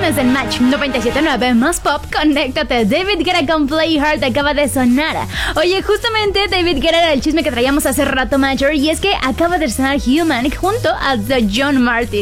viernes en Match 97.9 más pop, conéctate. David Guetta con Play Hard acaba de sonar. Oye, justamente David Guetta era el chisme que traíamos hace rato, Major, y es que acaba de sonar Human junto a The John Martin.